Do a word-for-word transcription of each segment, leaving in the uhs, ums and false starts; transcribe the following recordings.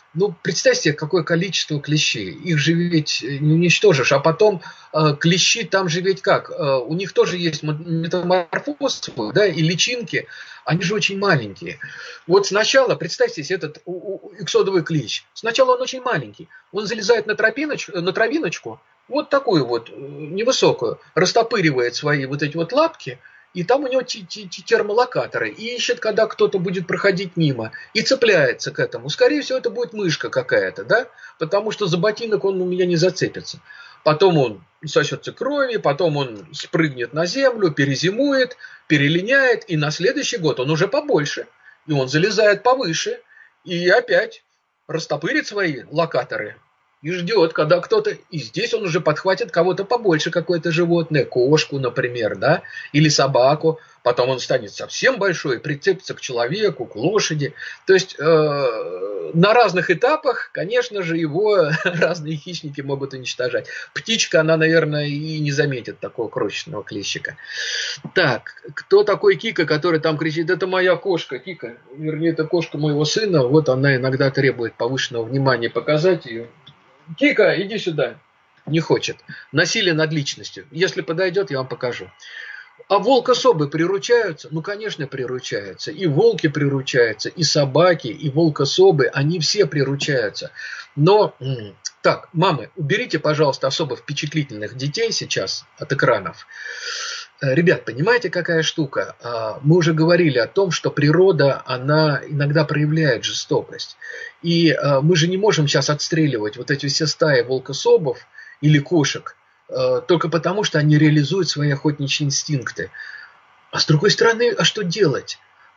Ну, представьте себе, какое количество клещей. Их же ведь не уничтожишь. А потом э, клещи, там же ведь как? Э, у них тоже есть метаморфоз, да, и личинки. Они же очень маленькие. Вот сначала, представьте себе, этот иксодовый клещ. Сначала он очень маленький. Он залезает на, тропиночку, на травиночку, вот такую вот, невысокую, растопыривает свои вот эти вот лапки, и там у него термолокаторы. И ищет, когда кто-то будет проходить мимо. И цепляется к этому. Скорее всего, это будет мышка какая-то, да? Потому что за ботинок он у меня не зацепится. Потом он сосется крови, потом он спрыгнет на землю, перезимует, перелиняет. И на следующий год он уже побольше. И он залезает повыше. И опять растопырит свои локаторы. И ждет, когда кто-то... И здесь он уже подхватит кого-то побольше, какое-то животное. Кошку, например, да? Или собаку. Потом он станет совсем большой, прицепится к человеку, к лошади. То есть э, на разных этапах, конечно же, его разные хищники могут уничтожать. Птичка, она, наверное, и не заметит такого крошечного клещика. Так, кто такой Кика, который там кричит? Это моя кошка, Кика. Вернее, это кошка моего сына. Вот она иногда требует повышенного внимания, показать ее. Кика, иди сюда. Не хочет. Насилие над личностью. Если подойдет, я вам покажу. А волкособы приручаются? Ну, конечно, приручаются. И волки приручаются, и собаки, и волкособы. Они все приручаются. Но, так, мамы, уберите, пожалуйста, особо впечатлительных детей сейчас от экранов. Ребят, понимаете, какая штука? Мы уже говорили о том, что природа, она иногда проявляет жестокость. И мы же не можем сейчас отстреливать вот эти все стаи волкособов или кошек, только потому, что они реализуют свои охотничьи инстинкты. А с другой стороны, а что делать?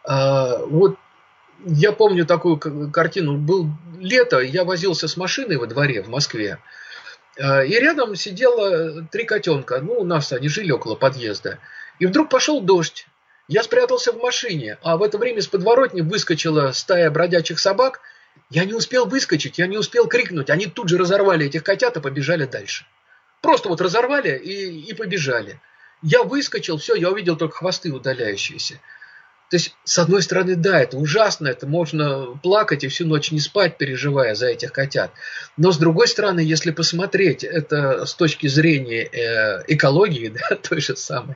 Вот я помню такую картину. Было лето, я возился с машиной во дворе в Москве. И рядом сидело три котенка. Ну, у нас они жили около подъезда. И вдруг пошел дождь. Я спрятался в машине, а в это время с подворотни выскочила стая бродячих собак. Я не успел выскочить, я не успел крикнуть. Они тут же разорвали этих котят и побежали дальше. Просто вот разорвали и, и побежали. Я выскочил, все, я увидел только хвосты удаляющиеся. То есть, с одной стороны, да, это ужасно, это можно плакать и всю ночь не спать, переживая за этих котят. Но, с другой стороны, если посмотреть это с точки зрения экологии, да, той же самой,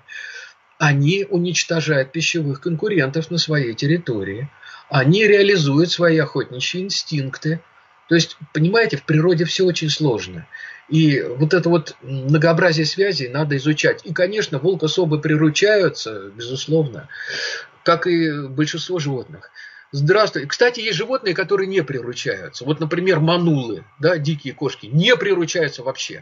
они уничтожают пищевых конкурентов на своей территории. Они реализуют свои охотничьи инстинкты. То есть, понимаете, в природе все очень сложно. И вот это вот многообразие связей надо изучать. И, конечно, волкособы приручаются, безусловно, как и большинство животных. Здравствуйте. Кстати, есть животные, которые не приручаются. Вот, например, манулы, да, дикие кошки, не приручаются вообще.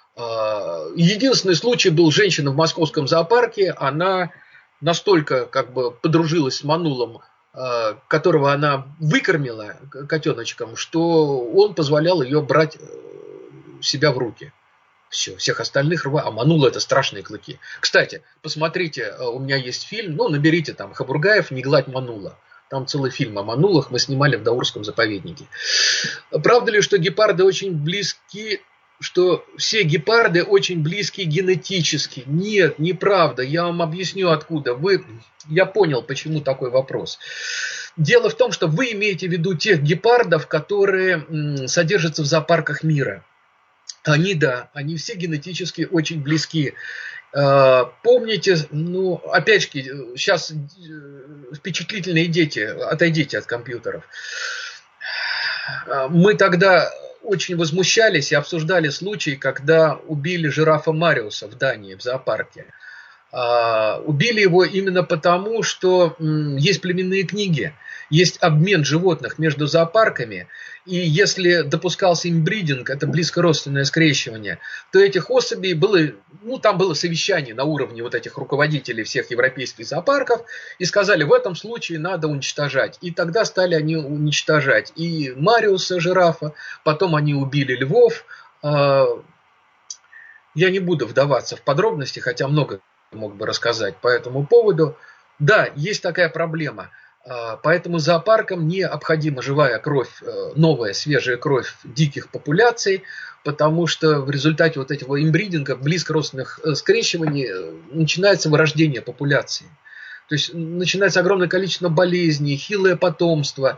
Единственный случай был женщина в московском зоопарке. Она настолько как бы подружилась с манулом, которого она выкормила котеночком, что он позволял ее брать себя в руки. Все, всех остальных рва. А манула — это страшные клыки. Кстати, посмотрите, у меня есть фильм, ну, наберите там Хабургаев «Не гладь манула». Там целый фильм о манулах мы снимали в Даурском заповеднике. Правда ли, что гепарды очень близки, что все гепарды очень близки генетически? Нет, неправда. Я вам объясню, откуда. Вы... Я понял, почему такой вопрос. Дело в том, что вы имеете в виду тех гепардов, которые содержатся в зоопарках мира. Они, да, они все генетически очень близки. Помните, ну, опять-таки, сейчас впечатлительные дети, отойдите от компьютеров. Мы тогда очень возмущались и обсуждали случай, когда убили жирафа Мариуса в Дании, в зоопарке. Убили его именно потому, что есть племенные книги, есть обмен животных между зоопарками, и если допускался имбридинг, это близкородственное скрещивание, то этих особей было, ну там было совещание на уровне вот этих руководителей всех европейских зоопарков, и сказали, в этом случае надо уничтожать. И тогда стали они уничтожать и Мариуса, жирафа, потом они убили львов. Я не буду вдаваться в подробности, хотя много мог бы рассказать по этому поводу. Да, есть такая проблема. Поэтому зоопаркам необходима живая кровь, новая свежая кровь диких популяций, потому что в результате вот этого имбридинга, близкородственных скрещиваний начинается вырождение популяции. То есть начинается огромное количество болезней, хилое потомство.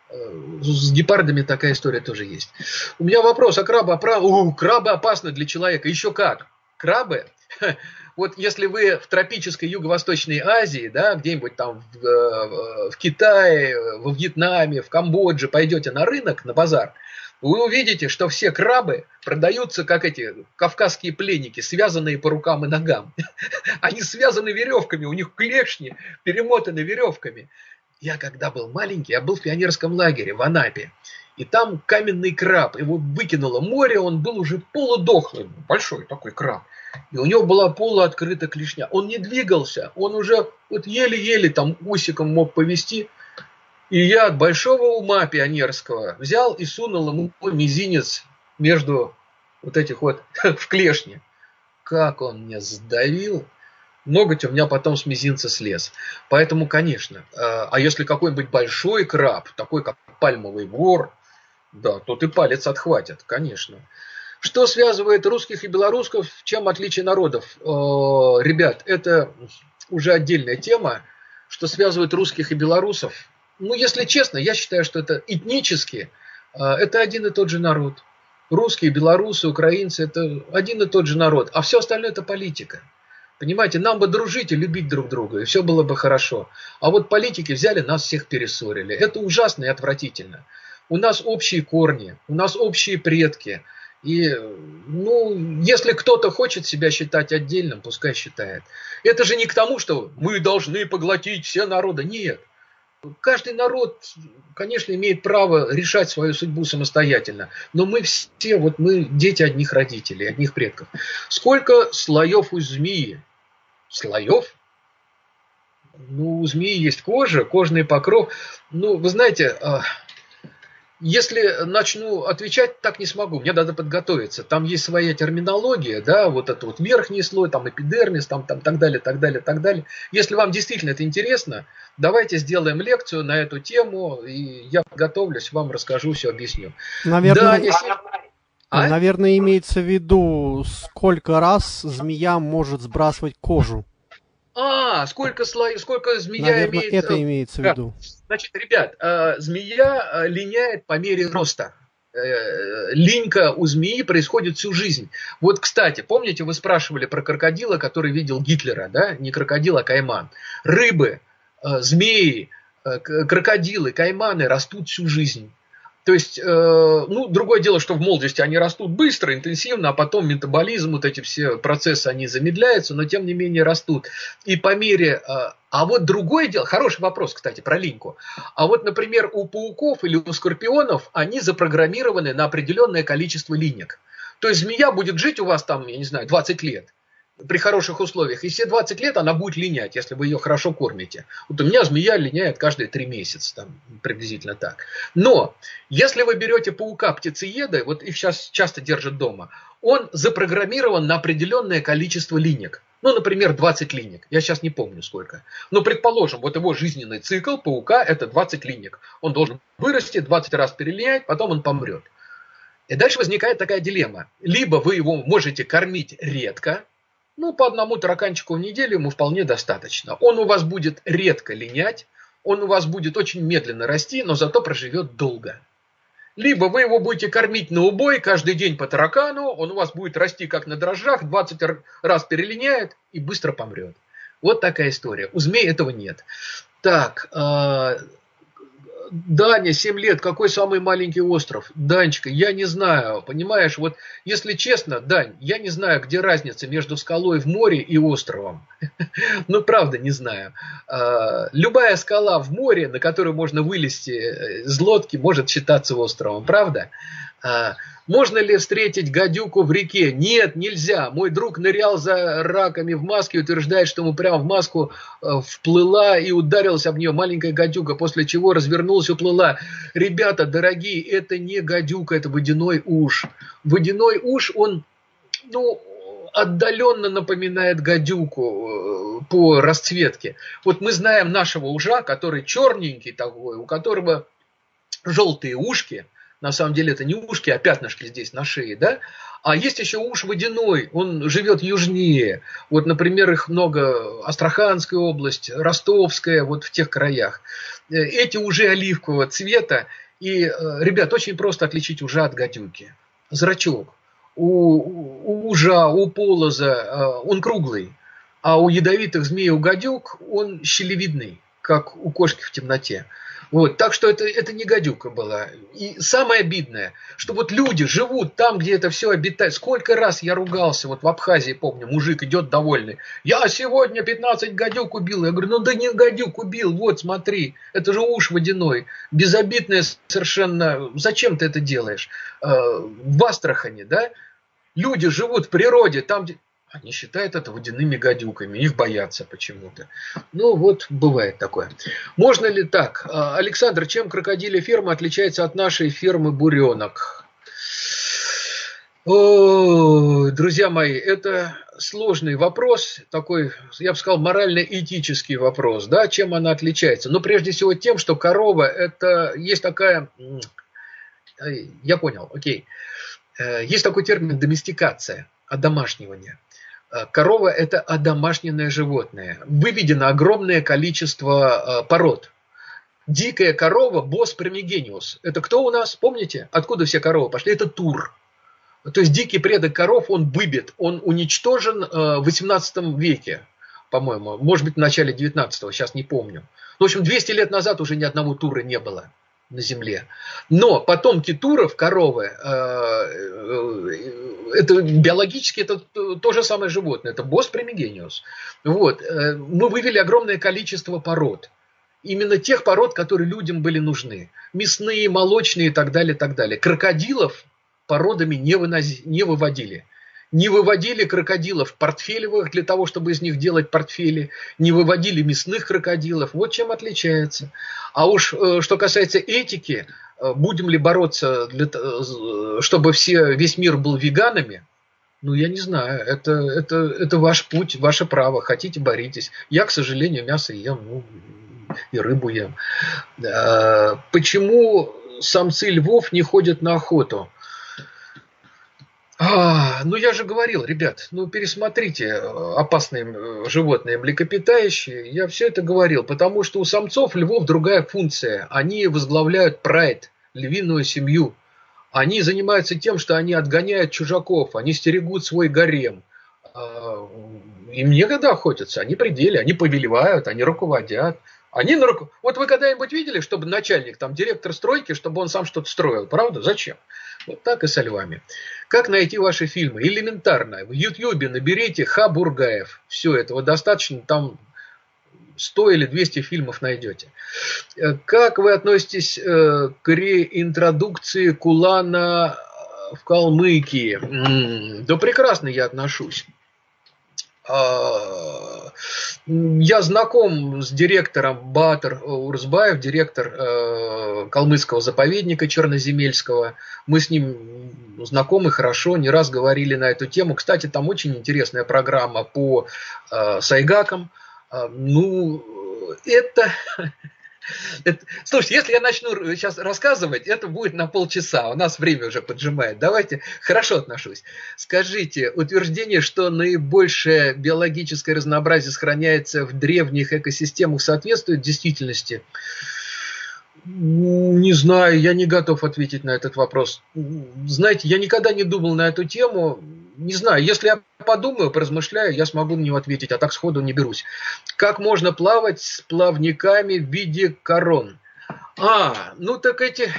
С гепардами такая история тоже есть. У меня вопрос, а крабы, опра... У, крабы опасны для человека. Еще как? Крабы? Вот если вы в тропической Юго-Восточной Азии, да, где-нибудь там в, в Китае, во Вьетнаме, в Камбодже пойдете на рынок, на базар, вы увидите, что все крабы продаются, как эти кавказские пленники, связанные по рукам и ногам. Они связаны веревками, у них клешни перемотаны веревками. Я когда был маленький, я был в пионерском лагере в Анапе. И там каменный краб, его выкинуло море, он был уже полудохлый, большой такой краб. И у него была полуоткрыта клешня. Он не двигался, он уже вот еле-еле там усиком мог повести. И я от большого ума пионерского взял и сунул ему мизинец между вот этих вот в клешне. Как он мне сдавил. Ноготь у меня потом с мизинца слез. Поэтому, конечно, а если какой-нибудь большой краб, такой как пальмовый вор, да, то и палец отхватит, конечно. Что связывает русских и белорусских, чем отличие народов? Ребят, это уже отдельная тема, что связывает русских и белорусов. Ну, если честно, я считаю, что это этнически, это один и тот же народ. Русские, белорусы, украинцы, это один и тот же народ. А все остальное это политика. Понимаете, нам бы дружить и любить друг друга, и все было бы хорошо. А вот политики взяли, нас всех перессорили. Это ужасно и отвратительно. У нас общие корни, у нас общие предки. И, ну, если кто-то хочет себя считать отдельным, пускай считает. Это же не к тому, что мы должны поглотить все народы. Нет. Каждый народ, конечно, имеет право решать свою судьбу самостоятельно. Но мы все, вот мы дети одних родителей, одних предков. Сколько слоев у змеи? Слоев? Ну, у змеи есть кожа, кожный покров. Ну, вы знаете, если начну отвечать, так не смогу. Мне надо подготовиться. Там есть своя терминология, да, вот это вот верхний слой, там эпидермис, там, там так далее, так далее, так далее. Если вам действительно это интересно, давайте сделаем лекцию на эту тему, и я подготовлюсь, вам расскажу, все объясню. Наверное, да, если... а? Наверное, имеется в виду, сколько раз змея может сбрасывать кожу. А, сколько слоев, сколько змея Наверное, имеет... это имеется в виду. Значит, ребят, змея линяет по мере роста. Линька у змеи происходит всю жизнь. Вот, кстати, помните, вы спрашивали про крокодила, который видел Гитлера, да? Не крокодил, а кайман. Рыбы, змеи, крокодилы, кайманы растут всю жизнь. То есть, ну, другое дело, что в молодости они растут быстро, интенсивно, а потом метаболизм, вот эти все процессы, они замедляются, но тем не менее растут. И по мере... А вот другое дело, хороший вопрос, кстати, про линьку. А вот, например, у пауков или у скорпионов, они запрограммированы на определенное количество линек. То есть змея будет жить у вас там, я не знаю, двадцать лет. При хороших условиях. И все двадцать лет она будет линять, если вы ее хорошо кормите. Вот у меня змея линяет каждые три месяца, там, приблизительно так. Но, если вы берете паука-птицееда, вот их сейчас часто держат дома, он запрограммирован на определенное количество линек. Ну, например, двадцать линек. Я сейчас не помню сколько. Но, предположим, вот его жизненный цикл паука это двадцать линек. Он должен вырасти, двадцать раз перелинять, потом он помрет. И дальше возникает такая дилемма. Либо вы его можете кормить редко, ну, по одному тараканчику в неделю ему вполне достаточно. Он у вас будет редко линять, он у вас будет очень медленно расти, но зато проживет долго. Либо вы его будете кормить на убой каждый день по таракану, он у вас будет расти как на дрожжах, двадцать раз перелиняет и быстро помрет. Вот такая история. У змей этого нет. Так, Даня, семь лет, какой самый маленький остров? Данечка, я не знаю, понимаешь, вот если честно, Дань, я не знаю, где разница между скалой в море и островом. Ну, правда, не знаю. Любая скала в море, на которую можно вылезти с лодки, может считаться островом, правда? Можно ли встретить гадюку в реке? Нет, нельзя. Мой друг нырял за раками в маске и утверждает, что ему прямо в маску вплыла и ударилась об нее маленькая гадюка, после чего развернулась и уплыла. Ребята, дорогие, это не гадюка, это водяной уж. Водяной уж, он, ну, отдаленно напоминает гадюку по расцветке. Вот мы знаем нашего ужа, который черненький такой, у которого желтые ушки. На самом деле это не ушки, а пятнышки здесь на шее, да? А есть еще уж водяной, он живет южнее. Вот, например, их много, Астраханская область, Ростовская, вот в тех краях. Эти уже оливкового цвета, И, ребят, очень просто отличить ужа от гадюки. Зрачок. У, у ужа, у полоза он круглый, а у ядовитых змей, у гадюк он щелевидный, как у кошки в темноте. Вот, так что это, это не гадюка была. И самое обидное, что вот люди живут там, где это все обитает. Сколько раз я ругался, вот в Абхазии, помню, мужик идет довольный. Я сегодня пятнадцать гадюк убил. Я говорю, ну да не гадюк убил, вот смотри, это же уж водяной. Безобидное совершенно. Зачем ты это делаешь? В Астрахани, да, люди живут в природе, там, где... Они считают это водяными гадюками, их боятся почему-то. Ну вот, бывает такое. Можно ли так? Александр, чем крокодилья ферма отличается от нашей фермы буренок? О, друзья мои, это сложный вопрос, такой, я бы сказал, морально-этический вопрос, да, чем она отличается. Но прежде всего тем, что корова, это есть такая, я понял, окей, есть такой термин доместикация, одомашнивание. Корова – это одомашненное животное. Выведено огромное количество пород. Дикая корова – босс примигениус. Это кто у нас? Помните, откуда все коровы пошли? Это тур. То есть дикий предок коров, он выбит, он уничтожен в восемнадцатом веке, по-моему. Может быть, в начале девятнадцатого, сейчас не помню. В общем, двести лет назад уже ни одного тура не было на земле. Но потомки туров, коровы, это биологически это то же самое животное, это босс примигениус. Вот. Мы вывели огромное количество пород. Именно тех пород, которые людям были нужны. Мясные, молочные и так далее, так далее. Крокодилов породами не, вынози, не выводили. Не выводили крокодилов портфелевых для того, чтобы из них делать портфели. Не выводили мясных крокодилов. Вот чем отличается. А уж что касается этики, будем ли бороться, для, чтобы все, весь мир был веганами, ну я не знаю. Это, это, это ваш путь, ваше право. Хотите, боритесь. Я, к сожалению, мясо ем, ну, и рыбу ем. Почему самцы львов не ходят на охоту? А, ну я же говорил, ребят, ну пересмотрите опасные животные млекопитающие. Я все это говорил, потому что у самцов львов другая функция. Они возглавляют прайд, львиную семью. Они занимаются тем, что они отгоняют чужаков, они стерегут свой гарем. Им некогда охотиться, они при деле, они повелевают, они руководят. Они на руку... Вот вы когда-нибудь видели, чтобы начальник, там, директор стройки, чтобы он сам что-то строил, правда? Зачем? Вот так и со львами. Как найти ваши фильмы? Элементарно. В Ютьюбе наберите Ха Бургаев. Все, этого достаточно, там сто или двести фильмов найдете. Как вы относитесь к реинтродукции кулана в Калмыкии? Да прекрасно я отношусь. Я знаком с директором Баатыр Урзбаев, директор э, калмыцкого заповедника Черноземельского. Мы с ним знакомы хорошо, не раз говорили на эту тему. Кстати, там очень интересная программа по э, сайгакам. Э, ну, это... Это, слушайте, если я начну сейчас рассказывать, это будет на полчаса. У нас время уже поджимает. Давайте, хорошо отношусь. Скажите, утверждение, что наибольшее биологическое разнообразие сохраняется в древних экосистемах, соответствует действительности? Не знаю, я не готов ответить на этот вопрос. Знаете, я никогда не думал на эту тему. Не знаю, если я подумаю, поразмышляю, я смогу на него ответить, а так сходу не берусь. Как можно плавать с плавниками в виде корон? А, ну так эти...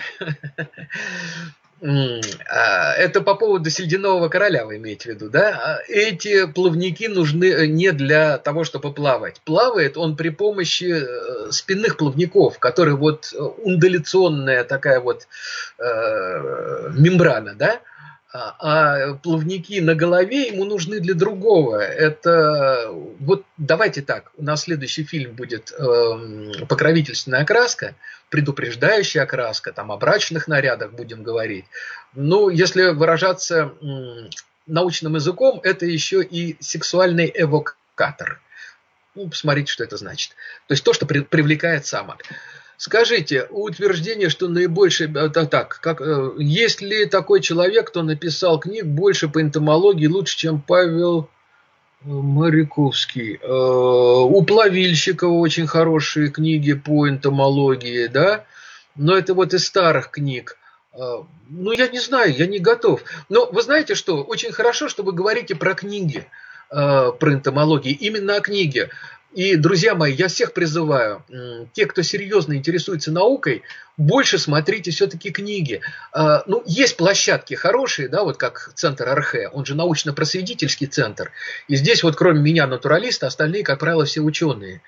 Это по поводу Сельдяного короля вы имеете в виду, да? Эти плавники нужны не для того, чтобы плавать. Плавает он при помощи спинных плавников, которые вот ундаляционная такая вот э, мембрана, да? А плавники на голове ему нужны для другого. Это вот давайте так, у нас следующий фильм будет э, покровительственная окраска, предупреждающая окраска, там о брачных нарядах будем говорить. Ну, если выражаться э, научным языком, это еще и сексуальный эвокатор. Ну, посмотрите, что это значит. То есть то, что при, привлекает самок. Скажите, утверждение, что наибольшее... Так, как, есть ли такой человек, кто написал книг больше по энтомологии, лучше, чем Павел Моряковский? У Плавильщикова очень хорошие книги по энтомологии, да? но это вот из старых книг. Ну, я не знаю, я не готов. Но вы знаете что? Очень хорошо, что вы говорите про книги, про энтомологию, именно о книге. И, друзья мои, я всех призываю, те, кто серьезно интересуется наукой, больше смотрите все-таки книги. Ну, есть площадки хорошие, да, вот как центр Архе, он же научно-просветительский центр. И здесь вот кроме меня, натуралиста, остальные, как правило, все ученые.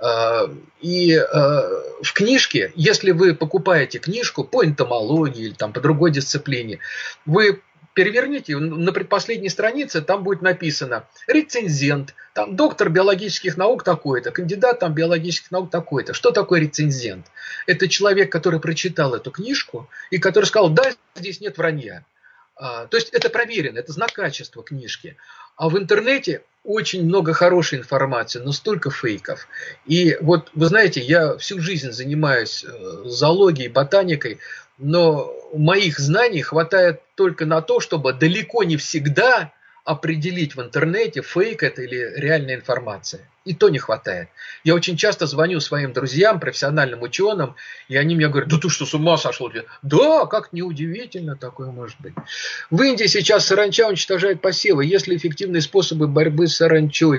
И в книжке, если вы покупаете книжку по энтомологии или там, по другой дисциплине, вы переверните, на предпоследней странице там будет написано рецензент, там доктор биологических наук такой-то, кандидат там биологических наук такой-то. Что такое рецензент? Это человек, который прочитал эту книжку и который сказал, да, здесь нет вранья. То есть это проверено, это знак качества книжки. А в интернете очень много хорошей информации, но столько фейков. И вот, вы знаете, я всю жизнь занимаюсь зоологией, ботаникой, но моих знаний хватает только на то, чтобы далеко не всегда определить в интернете, фейк это или реальная информация. И то не хватает. Я очень часто звоню своим друзьям, профессиональным ученым, и они мне говорят, да ты что, с ума сошел? Да, как неудивительно такое может быть. В Индии сейчас саранча уничтожает посевы. Есть ли эффективные способы борьбы с саранчой?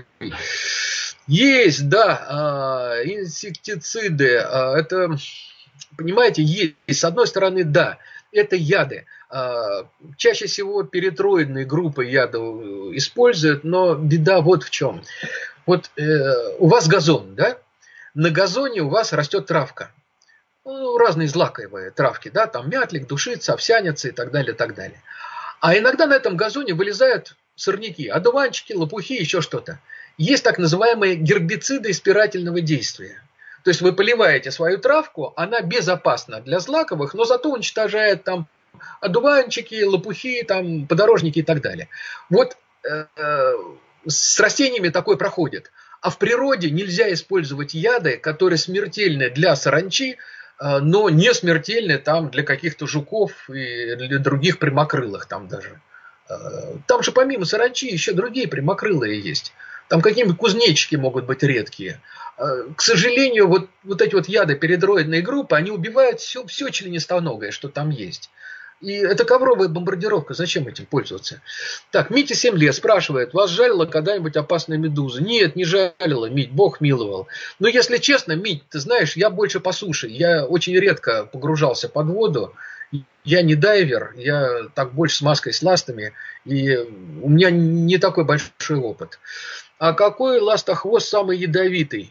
Есть, да, инсектициды. Это, понимаете, есть. С одной стороны, да, это яды. Чаще всего перитроидные группы ядов используют, но беда вот в чем. Вот э, у вас газон, да? На газоне у вас растет травка. Ну, разные злаковые травки, да? Там мятлик, душица, овсяница и так далее, и так далее. А иногда на этом газоне вылезают сорняки, одуванчики, лопухи, еще что-то. Есть так называемые гербициды испирательного действия. То есть вы поливаете свою травку, она безопасна для злаковых, но зато уничтожает там одуванчики, лопухи, там, подорожники и так далее. Вот э, э, с растениями такое проходит. А в природе нельзя использовать яды, которые смертельны для саранчи, э, но не смертельны там, для каких-то жуков и для других прямокрылых там даже. Э, там же помимо саранчи еще другие прямокрылые есть. Там какие-нибудь кузнечики могут быть редкие. Э, к сожалению, вот, вот эти вот яды перидроидные группы, они убивают все, все членистоногое, что там есть. И это ковровая бомбардировка, зачем этим пользоваться? Так, Митя семь лет спрашивает, вас жалила когда-нибудь опасная медуза? Нет, не жалила, Мить, Бог миловал. Но если честно, Мить, ты знаешь, я больше по суше, я очень редко погружался под воду, я не дайвер, я так больше с маской, с ластами, и у меня не такой большой опыт. А какой ластохвост самый ядовитый?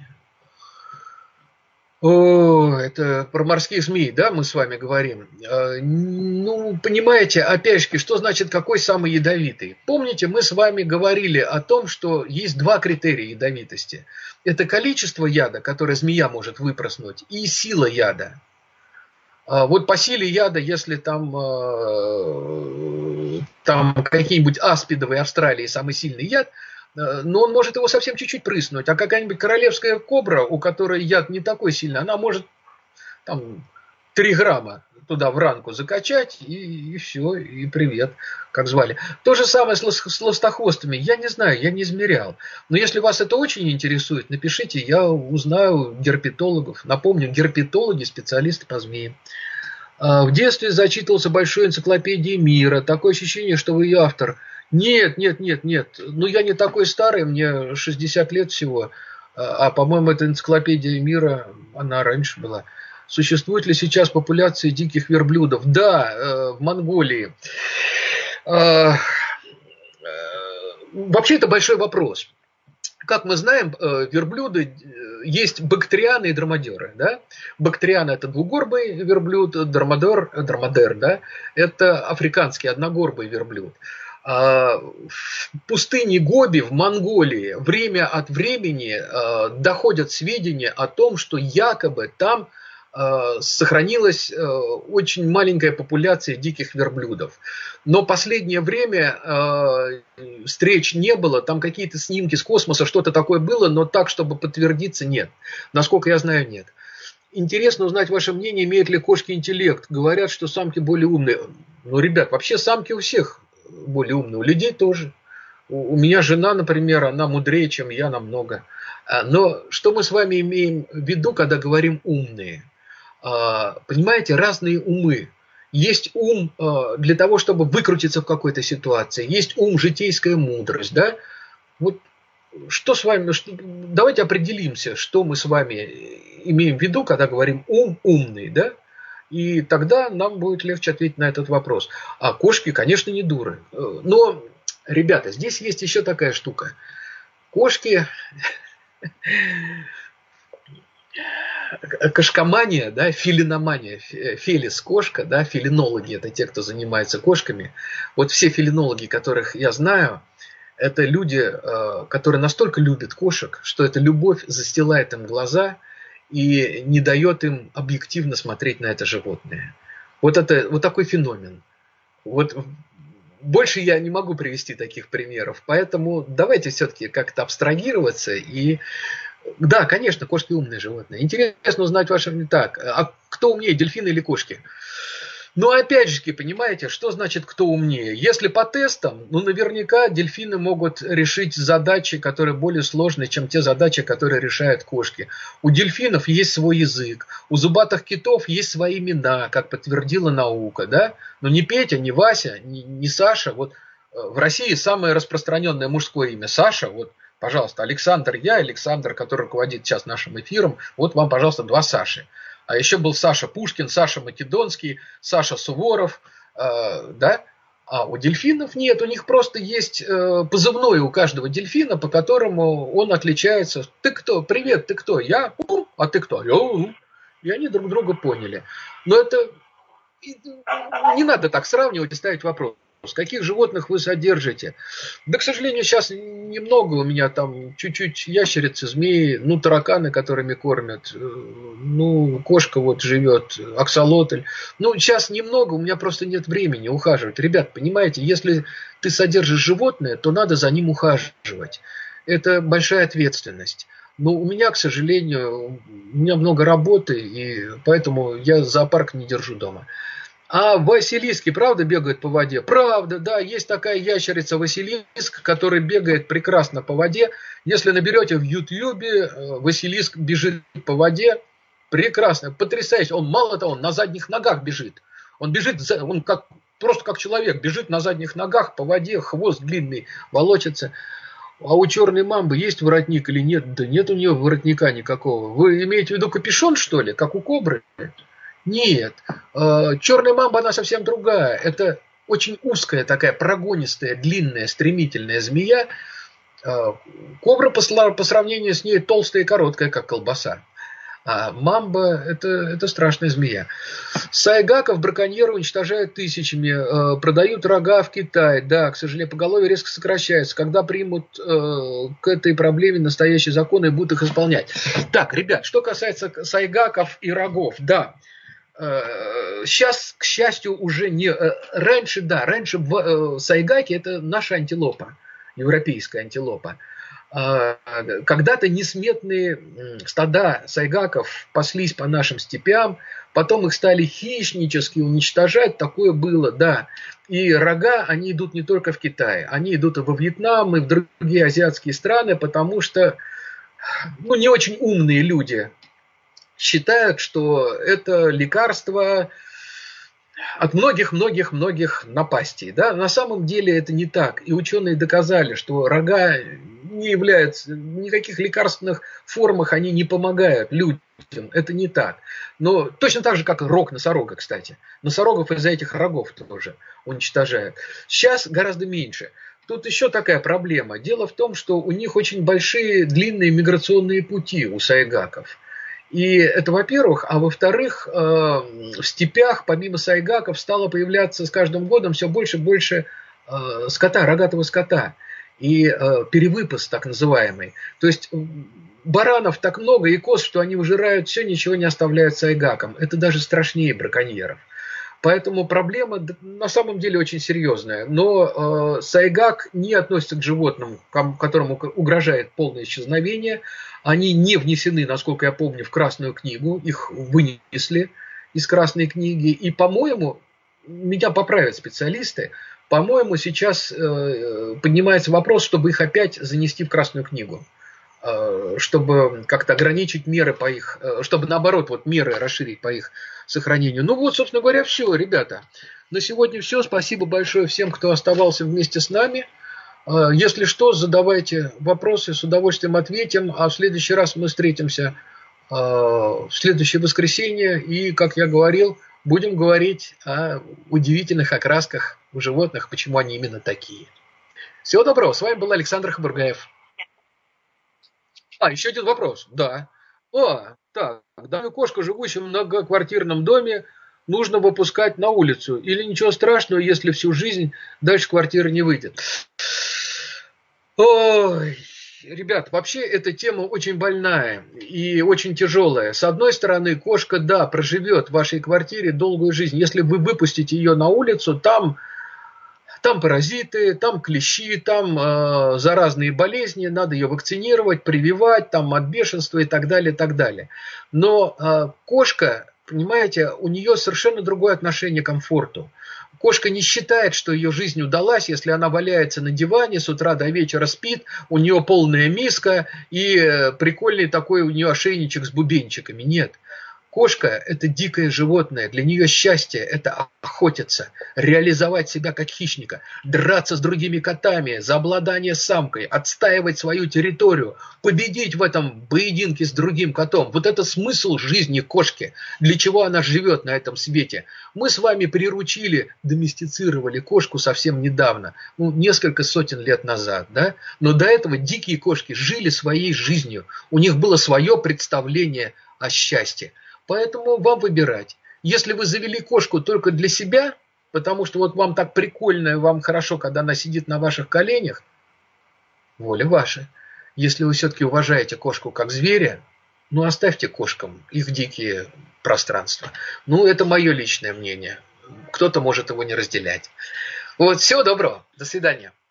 О, это про морских змей, да, мы с вами говорим. Ну, понимаете, опять же, что значит какой самый ядовитый? Помните, мы с вами говорили о том, что есть два критерия ядовитости. Это количество яда, которое змея может выпрыснуть, и сила яда. Вот по силе яда, если там, там какие-нибудь аспидовые Австралии самый сильный яд, но он может его совсем чуть-чуть прыснуть. А какая-нибудь королевская кобра, у которой яд не такой сильный, она может там три грамма туда в ранку закачать, и, и все, и привет, как звали. То же самое с, с ластохвостами. Я не знаю, я не измерял. Но если вас это очень интересует, напишите, я узнаю герпетологов. Напомню, герпетологи, специалисты по змеям. В детстве зачитывался большой энциклопедией мира. Такое ощущение, что вы ее автор. Нет, нет, нет, нет. Ну, я не такой старый, мне шестьдесят лет всего. А, по-моему, эта энциклопедия мира, она раньше была. Существует ли сейчас популяция диких верблюдов? Да, в Монголии. Вообще, это большой вопрос. Как мы знаем, верблюды есть бактрианы и дромадеры. Да? Бактрианы – это двугорбый верблюд, дромадер, дромадер, да? Это африканский одногорбый верблюд. В пустыне Гоби в Монголии время от времени доходят сведения о том, что якобы там сохранилась очень маленькая популяция диких верблюдов. Но последнее время встреч не было, там какие-то снимки с космоса, что-то такое было, но так, чтобы подтвердиться, нет. Насколько я знаю, нет. Интересно узнать ваше мнение, имеют ли кошки интеллект. Говорят, что самки более умные. Ну, ребят, вообще самки у всех более умные, у людей тоже. У меня жена, например, она мудрее, чем я намного. Но что мы с вами имеем в виду, когда говорим умные? понимаете, разные умы. Есть ум для того, чтобы выкрутиться в какой-то ситуации. Есть ум, житейская мудрость. Да? Вот что с вами, что, давайте определимся, что мы с вами имеем в виду, когда говорим ум умный, да? И тогда нам будет легче ответить на этот вопрос. А кошки, конечно, не дуры. Но, ребята, здесь есть еще такая штука. Кошки, кошкомания, да, фелиномания, фелис кошка, да, фелинологи это те, кто занимается кошками. Вот все фелинологи, которых я знаю, это люди, которые настолько любят кошек, что эта любовь застилает им глаза и не дает им объективно смотреть на это животное. Вот это вот такой феномен. Вот больше я не могу привести таких примеров, поэтому давайте все-таки как-то абстрагироваться и да, конечно, кошки умные животные. Интересно узнать ваше мнение. Так, а кто умнее, дельфины или кошки? Но опять же, понимаете, что значит кто умнее? Если по тестам, ну наверняка дельфины могут решить задачи, которые более сложные, чем те задачи, которые решают кошки. У дельфинов есть свой язык, у зубатых китов есть свои имена, как подтвердила наука, да? Но не Петя, не Вася, не, не Саша. Вот в России самое распространенное мужское имя Саша. Вот, пожалуйста, Александр я, Александр, который руководит сейчас нашим эфиром. Вот вам, пожалуйста, два Саши. А еще был Саша Пушкин, Саша Македонский, Саша Суворов, э, да? А у дельфинов нет, у них просто есть э, позывной у каждого дельфина, по которому он отличается. Ты кто? Привет, ты кто? Я? У, а ты кто? Я? У. И они друг друга поняли. Но это не надо так сравнивать и ставить вопрос. Каких животных вы содержите? Да, к сожалению, сейчас немного у меня там чуть-чуть ящерицы, змеи, ну, тараканы, которыми кормят, ну, кошка вот живет, аксолотль. Ну, сейчас немного, у меня просто нет времени ухаживать. Ребят, понимаете, если ты содержишь животное, то надо за ним ухаживать. Это большая ответственность. Но у меня, к сожалению, у меня много работы, и поэтому я зоопарк не держу дома. А Василиски, правда, бегают по воде? Правда, да, есть такая ящерица Василиск, который бегает прекрасно по воде. Если наберете в Ютьюбе, Василиск бежит по воде, прекрасно, потрясающе. Он мало того, он на задних ногах бежит. Он бежит, он как, просто как человек, бежит на задних ногах по воде, хвост длинный волочится. А у черной мамбы есть воротник или нет? Да нет у нее воротника никакого. Вы имеете в виду капюшон, что ли, как у кобры? Нет, черная мамба, она совсем другая. Это очень узкая такая прогонистая, длинная, стремительная змея. Кобра по сравнению с ней толстая и короткая, как колбаса. А мамба это, это страшная змея. Сайгаков браконьеры уничтожают тысячами, продают рога в Китае. Да, к сожалению, поголовье резко сокращается. Когда примут к этой проблеме настоящие законы и будут их исполнять. Так, ребят, что касается сайгаков и рогов, да. Сейчас, к счастью, уже не... Раньше, да, раньше в сайгаке это наша антилопа, европейская антилопа. Когда-то несметные стада сайгаков паслись по нашим степям, потом их стали хищнически уничтожать, такое было, да. И рога, они идут не только в Китае, они идут и во Вьетнам, и в другие азиатские страны, потому что, ну, не очень умные люди считают, что это лекарство от многих-многих-многих напастей. Да? На самом деле это не так. И ученые доказали, что рога не являются, в никаких лекарственных формах они не помогают людям. Это не так. Но точно так же, как рог носорога, кстати. Носорогов из-за этих рогов тоже уничтожают. Сейчас гораздо меньше. Тут еще такая проблема. Дело в том, что у них очень большие длинные миграционные пути у сайгаков. И это, во-первых, а во-вторых, в степях, помимо сайгаков, стало появляться с каждым годом все больше и больше скота, рогатого скота. И перевыпас так называемый. То есть баранов так много и коз, что они выжирают все, ничего не оставляют сайгакам. Это даже страшнее браконьеров. Поэтому проблема на самом деле очень серьезная. Но сайгак не относится к животным, которому угрожает полное исчезновение. Они не внесены, насколько я помню, в Красную книгу. Их вынесли из Красной книги. И, по-моему, меня поправят специалисты, по-моему, сейчас поднимается вопрос, чтобы их опять занести в Красную книгу. чтобы как-то ограничить меры по их, чтобы наоборот вот меры расширить по их сохранению. Ну вот, собственно говоря, все, ребята. На сегодня все. Спасибо большое всем, кто оставался вместе с нами. Если что, задавайте вопросы, с удовольствием ответим. А в следующий раз мы встретимся в следующее воскресенье. И, как я говорил, будем говорить о удивительных окрасках у животных, почему они именно такие. Всего доброго. С вами был Александр Хабургаев. А, еще один вопрос. Да. А, так, данную кошку, живущую в многоквартирном доме, нужно выпускать на улицу? Или ничего страшного, если всю жизнь дальше квартиры не выйдет? Ой, ребят, вообще эта тема очень больная и очень тяжелая. С одной стороны, кошка, да, проживет в вашей квартире долгую жизнь. Если вы выпустите ее на улицу, там... Там паразиты, там клещи, там э, заразные болезни, надо ее вакцинировать, прививать, там от бешенства и так далее, и так далее. Но э, кошка, понимаете, у нее совершенно другое отношение к комфорту. Кошка не считает, что ее жизнь удалась, если она валяется на диване, с утра до вечера спит, у нее полная миска и э, прикольный такой у нее ошейничек с бубенчиками. Нет. Кошка – это дикое животное, для нее счастье – это охотиться, реализовать себя как хищника, драться с другими котами за обладание самкой, отстаивать свою территорию, победить в этом поединке с другим котом. Вот это смысл жизни кошки, для чего она живет на этом свете. Мы с вами приручили, доместицировали кошку совсем недавно, ну, несколько сотен лет назад, да? Но до этого дикие кошки жили своей жизнью, у них было свое представление о счастье. Поэтому вам выбирать. Если вы завели кошку только для себя, потому что вот вам так прикольно и вам хорошо, когда она сидит на ваших коленях, воля ваша. Если вы все-таки уважаете кошку как зверя, ну оставьте кошкам их дикие пространства. Ну это мое личное мнение. Кто-то может его не разделять. Вот, всего доброго. До свидания.